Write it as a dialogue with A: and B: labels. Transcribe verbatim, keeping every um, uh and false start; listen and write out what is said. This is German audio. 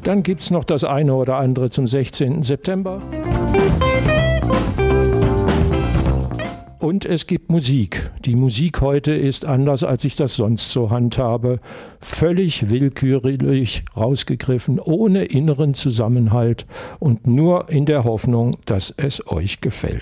A: Dann gibt es noch das eine oder andere zum sechzehnten September. Und es gibt Musik. Die Musik heute ist anders, als ich das sonst so handhabe. Völlig willkürlich rausgegriffen, ohne inneren Zusammenhalt und nur in der Hoffnung, dass es euch gefällt.